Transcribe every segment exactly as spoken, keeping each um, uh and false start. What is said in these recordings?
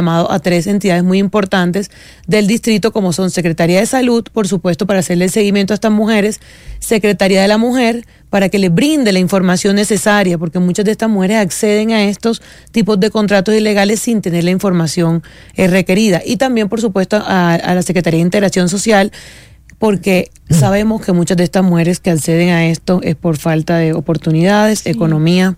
llamado a tres entidades muy importantes del distrito, como son Secretaría de Salud, por supuesto, para hacerle el seguimiento a estas mujeres, Secretaría de la Mujer, para que les brinde la información necesaria, porque muchas de estas mujeres acceden a estos tipos de contratos ilegales sin tener la información eh, requerida. Y también, por supuesto, a, a la Secretaría de Integración Social, porque sabemos que muchas de estas mujeres que acceden a esto es por falta de oportunidades, sí. economía,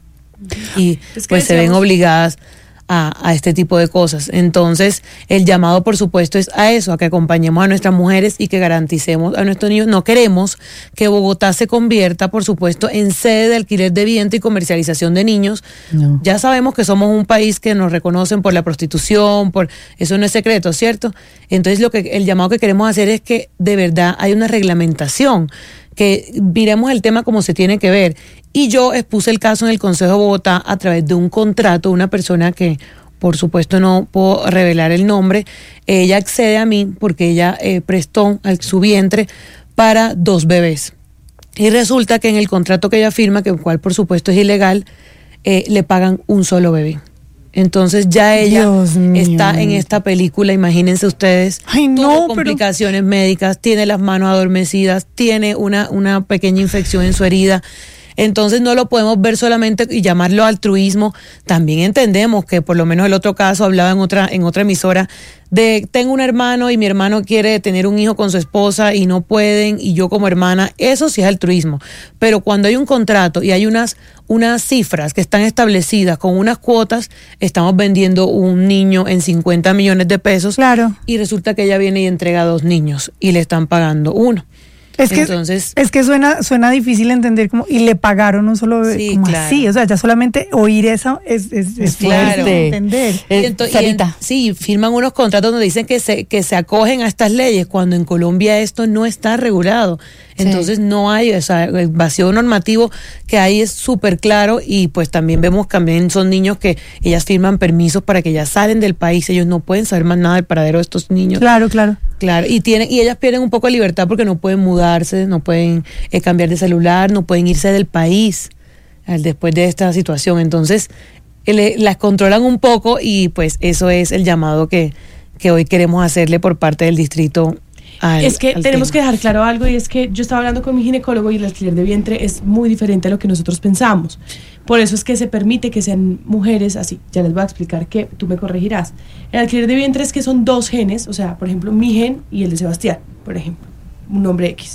y es pues se ven obligadas a, a este tipo de cosas. Entonces, el llamado, por supuesto, es a eso, a que acompañemos a nuestras mujeres y que garanticemos a nuestros niños. No queremos que Bogotá se convierta, por supuesto, en sede de alquiler de vientre y comercialización de niños. No. Ya sabemos que somos un país que nos reconocen por la prostitución, por eso no es secreto, ¿cierto? Entonces, lo que el llamado que queremos hacer es que de verdad hay una reglamentación, que miremos el tema como se tiene que ver. Y yo expuse el caso en el Consejo de Bogotá a través de un contrato, una persona que por supuesto no puedo revelar el nombre. Ella accede a mí porque ella eh, prestó su vientre para dos bebés. Y resulta que en el contrato que ella firma, que el cual por supuesto es ilegal, eh, le pagan un solo bebé. Entonces ya ella está en esta película, imagínense ustedes. Ay, no, tuvo complicaciones pero... médicas, tiene las manos adormecidas, tiene una, una pequeña infección en su herida. Entonces no lo podemos ver solamente y llamarlo altruismo. También entendemos que por lo menos el otro caso hablaba en otra, en otra emisora de tengo un hermano y mi hermano quiere tener un hijo con su esposa y no pueden, y yo como hermana, eso sí es altruismo. Pero cuando hay un contrato y hay unas, unas cifras que están establecidas con unas cuotas, estamos vendiendo un niño en cincuenta millones de pesos. Claro. Y resulta que ella viene y entrega dos niños y le están pagando uno. Es que, Entonces, es que suena, suena difícil entender como, y le pagaron un solo bebé, sí, como claro. así, o sea, ya solamente oír eso es, es, es claro. fuerte entender. Y ento- y en, sí, firman unos contratos donde dicen que se, que se acogen a estas leyes, cuando en Colombia esto no está regulado. Entonces sí. no hay, o sea, el vacío normativo que hay es súper claro, y pues también vemos que también son niños que ellas firman permisos para que ya salen del país, ellos no pueden saber más nada del paradero de estos niños. Claro, claro. Claro, y tienen, y ellas pierden un poco de libertad porque no pueden mudarse, no pueden eh, cambiar de celular, no pueden irse del país eh, después de esta situación. Entonces, eh, las controlan un poco, y pues eso es el llamado que, que hoy queremos hacerle por parte del distrito. Al, es que al tenemos tema. que dejar claro algo, y es que yo estaba hablando con mi ginecólogo y el alquiler de vientre es muy diferente a lo que nosotros pensamos. Por eso es que se permite que sean mujeres así. Ya les voy a explicar que tú me corregirás. El alquiler de vientre es que son dos genes, o sea, por ejemplo, mi gen y el de Sebastián, por ejemplo, un hombre X.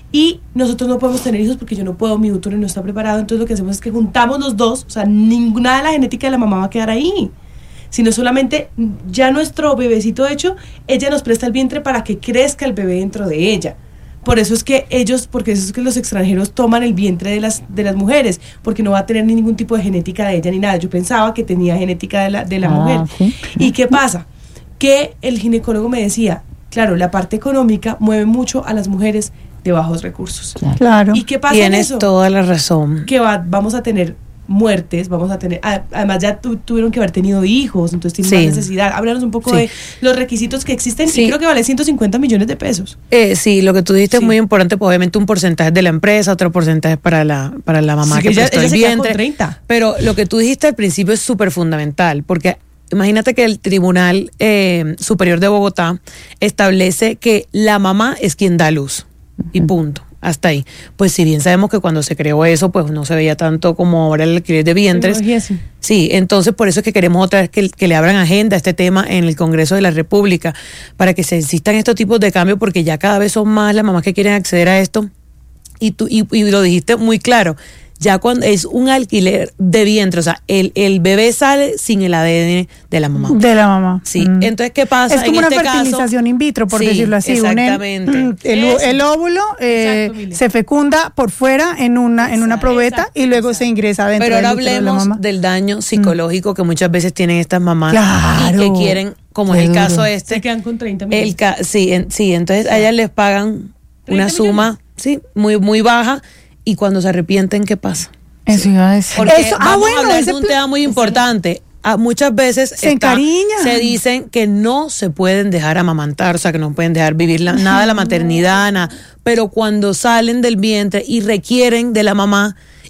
Y nosotros no podemos tener hijos porque yo no puedo, mi útero no está preparado. Entonces lo que hacemos es que juntamos los dos, o sea, ninguna de la genética de la mamá va a quedar ahí, sino solamente ya nuestro bebecito hecho, ella nos presta el vientre para que crezca el bebé dentro de ella. Por eso es que ellos, porque eso es que los extranjeros toman el vientre de las de las mujeres, porque no va a tener ni ningún tipo de genética de ella ni nada. Yo pensaba que tenía genética de la, de la ah, mujer. ¿Sí? ¿Y qué pasa? Que el ginecólogo me decía, claro, la parte económica mueve mucho a las mujeres de bajos recursos. Claro. ¿Y qué pasa Tienes en eso? toda la razón. Que va, vamos a tener muertes, vamos a tener, además ya tu, tuvieron que haber tenido hijos, entonces tienen sí. más necesidad. Háblanos un poco sí. de los requisitos que existen, sí. y creo que vale ciento cincuenta millones de pesos. Eh, sí, lo que tú dijiste sí. es muy importante, pues obviamente un porcentaje de la empresa, otro porcentaje para la para la mamá sí, que, que ella, prestó ella el vientre. treinta. Pero lo que tú dijiste al principio es súper fundamental, porque imagínate que el Tribunal eh, Superior de Bogotá establece que la mamá es quien da luz, y punto. Hasta ahí. Pues si bien sabemos que cuando se creó eso, pues no se veía tanto como ahora el alquiler de vientres. Sí, entonces por eso es que queremos otra vez que, que le abran agenda a este tema en el Congreso de la República, para que se existan estos tipos de cambios, porque ya cada vez son más las mamás que quieren acceder a esto. Y tú y, y lo dijiste muy claro, ya cuando es un alquiler de vientre, o sea, el, el bebé sale sin el A D N de la mamá. De la mamá. Sí, mm. entonces, ¿qué pasa? Es como en una este fertilización caso, in vitro, por sí, decirlo así. Exactamente. Un, el, el óvulo eh, Exacto, se fecunda por fuera en una, exacto, en una probeta exacto, y luego exacto. se ingresa dentro Pero ahora del útero de la mamá. hablemos del daño psicológico mm. que muchas veces tienen estas mamás, claro, y que quieren, como es el duro. caso este. Se quedan con treinta millones. El ca- sí, en, sí, entonces sí. a ellas les pagan una suma sí, muy, muy baja, y cuando se arrepienten, ¿qué pasa? Eso iba a decir. Porque Eso, vamos ah, bueno, a hablar ese de un tema muy importante. Ah, muchas veces se está, encariñan. Se dicen que no se pueden dejar amamantar, o sea, que no pueden dejar vivir la, nada de la maternidad, nada. Pero cuando salen del vientre y requieren de la mamá,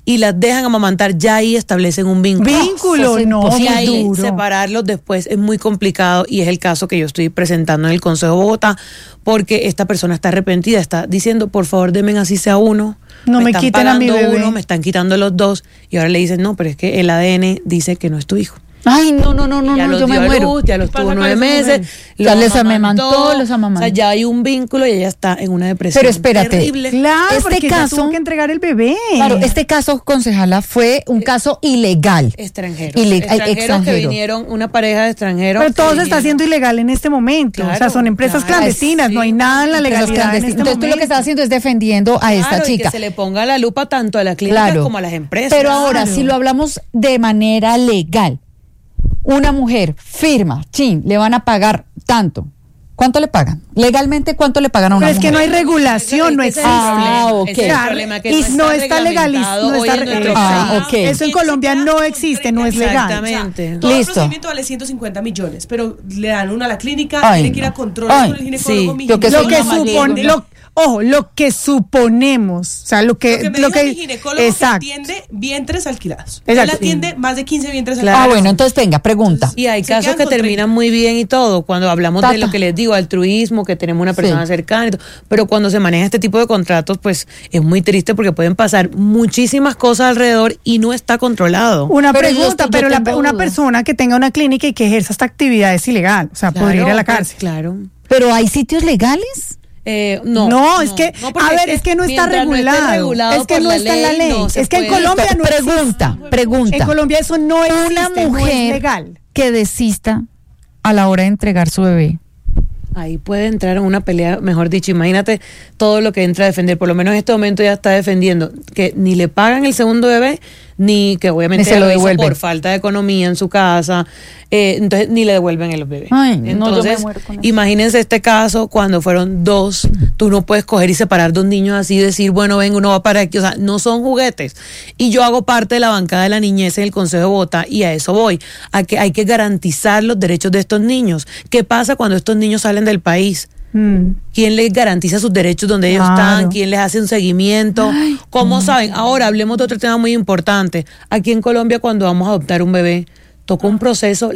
y las dejan amamantar, ya ahí establecen un vínculo. Vínculo, Oh, no, y muy ahí duro. separarlos después es muy complicado y es el caso que yo estoy presentando en el Consejo de Bogotá, porque esta persona está arrepentida, está diciendo, por favor, denme así sea uno. No me están quiten a mi pagando bebé. uno, me están quitando los dos, y ahora le dicen, no, pero es que el A D N dice que no es tu hijo. Ay, no, no, no, no, ya no, los yo dio me a muero. luz, ya los Pasa tuvo con nueve esa meses, mujer. Ya los les amamantó, los amamantó. O sea, ya hay un vínculo y ella está en una depresión Pero espérate, terrible. Claro, Este porque ella caso- tuvo que entregar el bebé. Claro, este caso, concejala, fue un caso ilegal. Extranjeros. Ile- extranjeros extranjero. que vinieron, una pareja de extranjeros. Pero todo que se está vinieron. haciendo ilegal en este momento. Claro, o sea, son empresas claro, clandestinas, sí. no hay nada en la Pero los legalidad en clandestinos. este Entonces tú lo que estás momento. haciendo es defendiendo a esta Claro, y chica. que se le ponga la lupa tanto a las clínicas Claro. como a las empresas. Pero ahora, Claro. si lo hablamos de manera legal, una mujer firma, chin, le van a pagar tanto. ¿Cuánto le pagan? Legalmente, ¿cuánto le pagan a una Pero es que mujer? no hay regulación, no Ese es existe. el problema, Ah, ok. ese es el Claro, problema, que y no está reglamentado legalizado, no hoy está en nuestro re- Ah, país. ok. Eso en Colombia no existe, no es legal. Exactamente. Todo Listo. el procedimiento vale ciento cincuenta millones, pero le dan uno a la clínica, Ay, tiene que ir a no. controles Ay, con el ginecólogo. sí. mi Lo que Lo soy que mamá, supone, digo, lo, ojo, lo que suponemos, o sea, lo que, Lo que me lo dijo que, mi ginecólogo exacto. que atiende vientres alquilados. Exacto. Él atiende más de quince vientres Claro. Ah, alquilados. bueno, entonces venga, pregunta. Y hay Se casos quedan que con terminan muy bien y todo, cuando hablamos Tata. de lo que les digo, altruismo, que tenemos una persona Sí. cercana y todo, pero cuando se maneja este tipo de contratos, pues es muy triste porque pueden pasar muchísimas cosas alrededor y no está controlado. Una Pero yo pregunta, estoy- yo pero la- tengo una duda. persona que tenga una clínica y que ejerza esta actividad es ilegal, o sea, Claro, podría ir a la pues, cárcel. Claro. ¿Pero hay sitios legales? Eh, no, No, es que, porque a ver, es que no está mientras no esté regulado. regulado Es que por no la está en la ley. no se Es que en puede. Colombia no existe. Pregunta, pregunta. En Colombia eso no existe, Una no es mujer legal. que desista a la hora de entregar su bebé. Ahí puede entrar en una pelea, mejor dicho, imagínate todo lo que entra a defender, por lo menos en este momento ya está defendiendo que ni le pagan el segundo bebé, ni que obviamente Ni se ella lo lo hizo devuelven. por falta de economía en su casa, eh, entonces ni le devuelven el bebé. Ay, no, yo me entonces, muero con eso. imagínense este caso cuando fueron dos, tú no puedes coger y separar dos niños así y decir, bueno, venga, uno va para aquí, o sea, no son juguetes. Y yo hago parte de la bancada de la niñez en el Consejo de Bogotá y a eso voy, a que hay que garantizar los derechos de estos niños. ¿Qué pasa cuando estos niños salen del país? Mm. ¿Quién les garantiza sus derechos donde ellos Claro. están? ¿Quién les hace un seguimiento? ¿Cómo saben? Ahora hablemos de otro tema muy importante. Aquí en Colombia, cuando vamos a adoptar un bebé, toca un proceso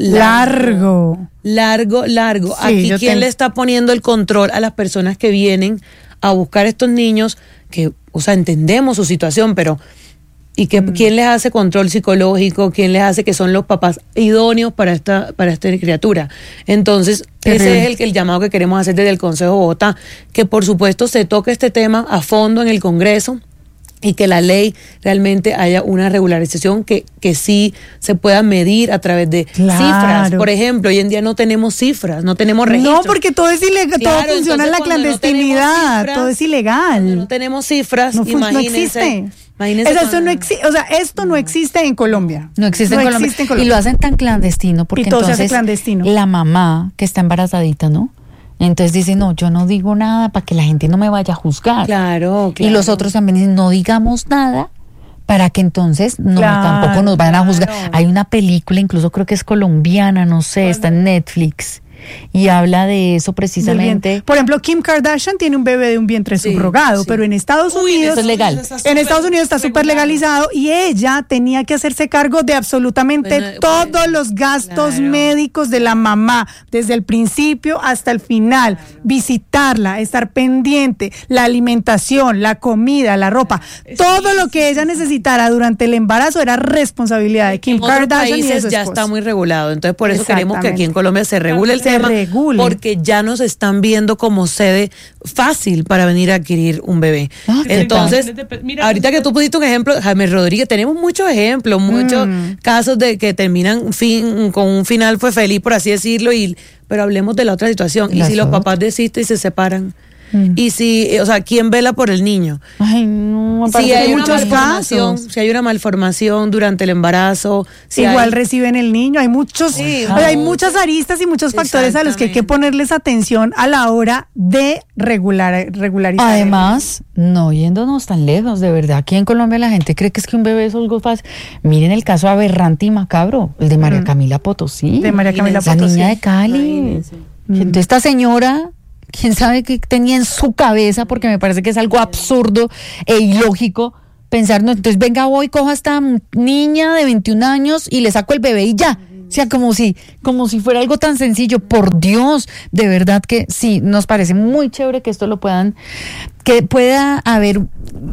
largo. Largo. Largo, largo. Sí, Aquí, yo ¿quién te- le está poniendo el control a las personas que vienen a buscar estos niños? Que, o sea, entendemos su situación, pero ¿y que, quién les hace control psicológico? ¿Quién les hace que son los papás idóneos para esta para esta criatura? Entonces, Terrible. ese es el, el llamado que queremos hacer desde el Consejo de Bogotá, que por supuesto se toque este tema a fondo en el Congreso y que la ley realmente haya una regularización que, que sí se pueda medir a través de Claro. cifras. Por ejemplo, hoy en día no tenemos cifras, no tenemos registros. No, porque todo es ilegal, Claro, todo funciona en la entonces, cuando no tenemos clandestinidad, cifras, todo es Cuando ilegal. no tenemos cifras, No, fun- no imagínense. existe. imagínense O sea, eso cuando- no existe, o sea, esto no existe en Colombia. No existe, en, Colombia. existe en Colombia. Y lo hacen tan clandestino porque Y todo se hace entonces clandestino. la mamá que está embarazadita, ¿no? Entonces dice, no, yo no digo nada para que la gente no me vaya a juzgar. Claro, claro. Y los otros también dicen, no digamos nada para que entonces no Claro, tampoco nos vayan a juzgar. claro. Hay una película, incluso creo que es colombiana, no sé, está en Netflix y habla de eso Del precisamente. vientre. Por ejemplo, Kim Kardashian tiene un bebé de un vientre Sí, subrogado, sí. pero en Estados Uy, Unidos eso es legal. en Estados Unidos está súper legalizado y ella tenía que hacerse cargo de absolutamente Bueno, todos bueno, los gastos claro. médicos de la mamá, desde el principio hasta el final, visitarla, estar pendiente, la alimentación, la comida, la ropa, todo lo que ella necesitara durante el embarazo era responsabilidad de Kim En otros Kardashian y de países su ya esposo. está muy regulado, entonces por eso queremos que aquí en Exactamente. Colombia se regule el Se tema, regule. porque ya nos están viendo como sede fácil para venir a adquirir un bebé. Ah, ¿qué Entonces, tal? Mira, ahorita que tú pusiste un ejemplo, Jaime Rodríguez, tenemos muchos ejemplos, muchos Mm. casos de que terminan fin con un final fue feliz, por así decirlo, y pero hablemos de la otra situación. Y Las si los otras. papás desisten y se separan, Mm. y si, eh, o sea, ¿quién vela por el niño? Ay, no, me Si parece hay que una muchos malformación, casos. si hay una malformación durante el embarazo, si Igual hay- reciben el niño, hay muchos, Sí, o sea, hay muchos. muchas aristas y muchos factores a los que hay que Exactamente. ponerles atención a la hora de regular, regularizar. Además, no yéndonos tan lejos, de verdad, aquí en Colombia la gente cree que es que un bebé es algo fácil. Miren el caso aberrante y macabro, el de María Mm. Camila Potosí. De María Camila La Potosí. niña de Cali. Imagínense. Entonces, esta señora, quién sabe qué tenía en su cabeza, porque me parece que es algo absurdo e ilógico, pensar, no, entonces venga, voy, cojo a esta niña de veintiún años y le saco el bebé y ya. O sea, como si, como si fuera algo tan sencillo. Por Dios, de verdad que sí, nos parece muy chévere que esto lo puedan, que pueda haber,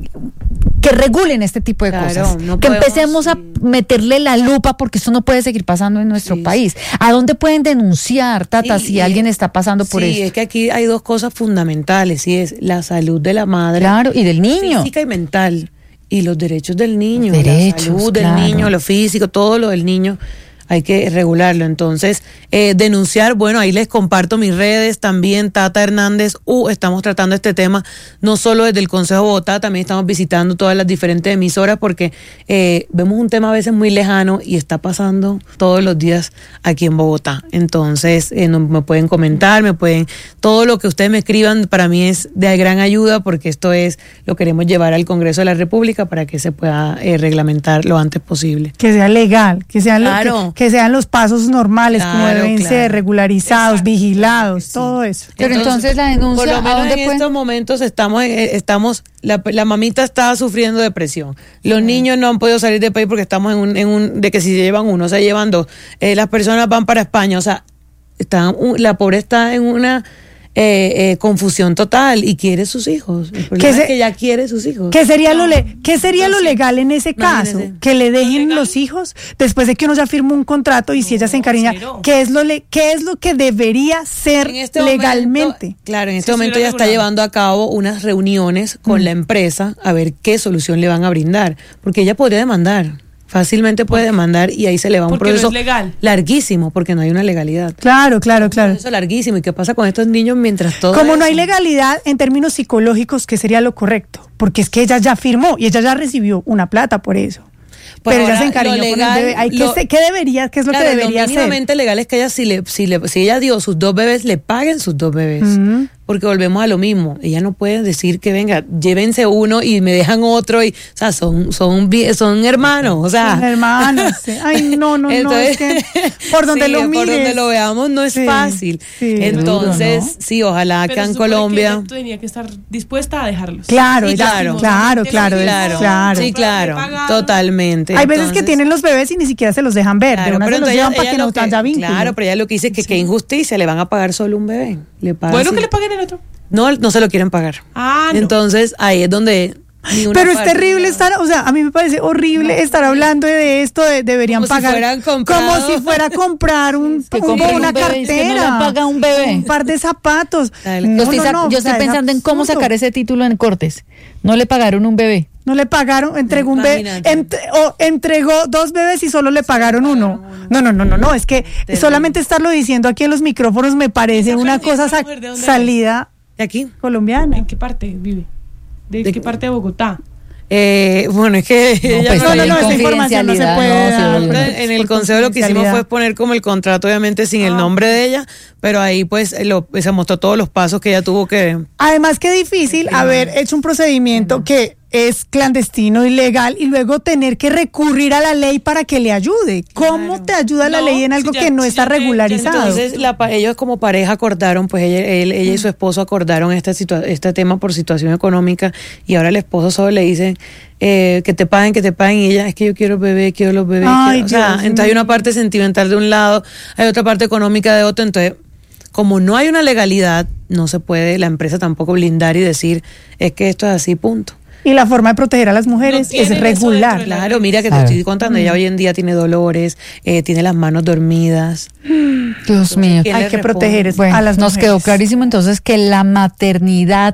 que regulen este tipo de Claro, cosas. no que podemos, empecemos a sí. meterle la lupa, porque esto no puede seguir pasando en nuestro Sí, país. ¿A dónde pueden denunciar, Tata, Sí, si y- alguien está pasando por sí, esto? es que aquí hay dos cosas fundamentales, y es la salud de la madre, Claro, y del niño. física y mental, y los derechos del niño, Los derechos, la salud del claro. niño, lo físico, todo lo del niño. Hay que regularlo. Entonces, eh, denunciar, bueno, ahí les comparto mis redes también, Tata Hernández U. Estamos tratando este tema no solo desde el Consejo de Bogotá, también estamos visitando todas las diferentes emisoras porque eh, vemos un tema a veces muy lejano y está pasando todos los días aquí en Bogotá. Entonces, eh, no, me pueden comentar, me pueden, todo lo que ustedes me escriban para mí es de gran ayuda porque esto es, lo queremos llevar al Congreso de la República para que se pueda eh, reglamentar lo antes posible. Que sea legal, que sean, lo- Claro. que, que sean los pasos normales, como Claro, deben claro. ser, regularizados, Exacto. vigilados, Sí. todo eso. Pero entonces la denuncia, por lo ¿a menos dónde en pueden? estos momentos estamos, eh, estamos la, la mamita está sufriendo depresión. Los niños no han podido salir del país porque estamos en un, en un de que si se llevan uno, se llevan dos. Eh, las personas van para España, o sea, están, un- la pobre está en una eh, eh, confusión total y quiere sus hijos. El problema se- es que ya quiere sus hijos. ¿Qué sería, lo, le- ¿qué sería lo legal en ese caso? Imagínese. Que le dejen legal? los hijos después de que uno ya firmó un contrato y si ella se encariña, cero. ¿qué es lo le- qué es lo que debería ser En este legalmente? momento, claro, en este Sí, momento sí, ella está regulado. llevando a cabo unas reuniones con la empresa a ver qué solución le van a brindar, porque ella podría demandar, fácilmente puede demandar y ahí se le va un Porque no es proceso legal. larguísimo, porque no hay una legalidad. Claro, claro, Un claro. proceso larguísimo. ¿Y qué pasa con estos niños mientras todo Como no eso? hay legalidad en términos psicológicos, ¿qué sería lo correcto? Porque es que ella ya firmó y ella ya recibió una plata por eso. Pues Pero ella ahora, se encariñó lo con legal, el bebé. Ay, ¿qué, lo- se- ¿Qué debería, qué es lo Claro, que debería lo hacer? mínimamente legal es que ella si le, si le, si ella dio sus dos bebés, le paguen sus dos bebés. Ujú. Porque volvemos a lo mismo. Ella no puede decir que venga, llévense uno y me dejan otro y, o sea, son, son, vi- son hermanos, o sea. Son hermanos, sí. Ay, no, no, no, Entonces, es que por donde sí, lo por mires. donde lo veamos no es Sí, fácil. sí. Entonces, Duro, ¿no? sí, ojalá Pero acá se en supone que Colombia. ella tenía que estar dispuesta a dejarlos. Claro, Sí, ella- claro. claro, claro, es- claro, claro. sí, claro, totalmente. Hay veces que Entonces, tienen los bebés y ni siquiera se los dejan ver, de Claro, una pero se los entonces llevan ella- para que ella no lo que- haya vínculo. Claro, pero ella lo que dice es que qué injusticia, le van a pagar solo un bebé. Le pagan Bueno, sin- que le paguen el otro. No, no se lo quieren pagar. Ah, no. Entonces, ahí es donde. ni una Pero es parte, terrible ni una- estar, o sea, a mí me parece horrible estar hablando de esto, de, deberían Como si pagar fueran comprado. como si fuera a comprar un, Que un- compren una un bebé, es que no cartera, le paga un bebé. un par de zapatos. Dale. No, yo estoy, no, sa- no, yo o sea, estoy es pensando en cómo absurdo. sacar ese título en Cortes. No le pagaron un bebé. No le pagaron, entregó un bebé, Imagínate. ent- o entregó dos bebés y solo le pagaron uno. No, no, no, no, no, es que Terrible. solamente estarlo diciendo aquí en los micrófonos me parece Esa una mujer, cosa esa sa- mujer, ¿de dónde salida ¿De aquí? colombiana. ¿En qué parte vive? ¿De, ¿De qué qué? parte de Bogotá? Eh, bueno, es que ella pues no, no, ahí no, en esa información no se confidencialidad, puede no, sí, dar. obviamente. en el por consejo lo que hicimos confidencialidad. fue poner como el contrato, obviamente sin el Ah. nombre de ella, pero ahí pues lo, se mostró todos los pasos que ella tuvo que. Además, qué difícil haber hecho un procedimiento que es clandestino, ilegal, y luego tener que recurrir a la ley para que le ayude. ¿Cómo Claro. te ayuda la No, ley en algo si ya- que no si está ya te- ya regularizado? Entonces, la, pa- ellos como pareja acordaron, pues ella, él- ella y su esposo acordaron este, situa- este tema por situación económica y ahora el esposo solo le dice eh, que te paguen, que te paguen y ella es que yo quiero bebé, quiero los bebés. Ay, quiero- o sea, Dios entonces hay una mío. parte sentimental de un lado, hay otra parte económica de otro, entonces como no hay una legalidad, no se puede la empresa tampoco blindar y decir es que esto es así, punto. Y la forma de proteger a las mujeres No tienen es eso regular. dentro de la- Claro, mira que te Claro. estoy contando, ella hoy en día tiene dolores, eh, tiene las manos dormidas. Dios mío. ¿quién Hay le que responde? proteger es- Bueno, a las nos mujeres. quedó clarísimo entonces que la maternidad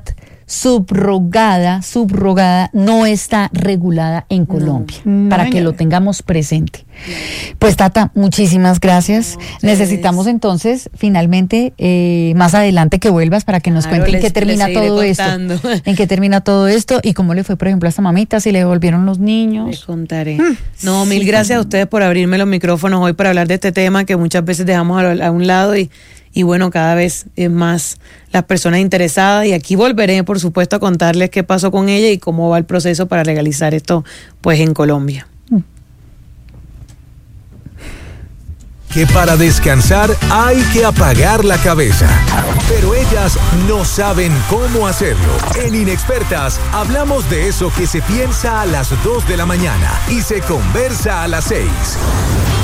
subrogada, subrogada no está regulada en Colombia, No, para que señora. lo tengamos presente. Pues Tata, muchísimas gracias. Necesitamos entonces finalmente eh, más adelante que vuelvas para que nos Claro, cuente en qué les- termina les seguiré todo esto, contando. en qué termina todo esto y cómo le fue, por ejemplo, a esta mamita, si le devolvieron los Les niños. contaré. No, mil gracias a ustedes por abrirme los micrófonos hoy para hablar de este tema que muchas veces dejamos a, a un lado y, y bueno, cada vez es más las personas interesadas y aquí volveré, por supuesto, a contarles qué pasó con ella y cómo va el proceso para legalizar esto pues en Colombia. que para descansar hay que apagar la cabeza. Pero ellas no saben cómo hacerlo. En Inexpertas hablamos de eso que se piensa a las dos de la mañana y se conversa a las seis.